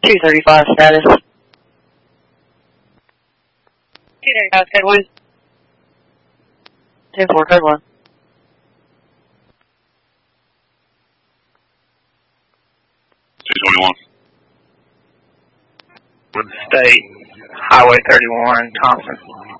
235 status. 235, code 1. 10-4, code 1. With State, Highway 31, Thompson.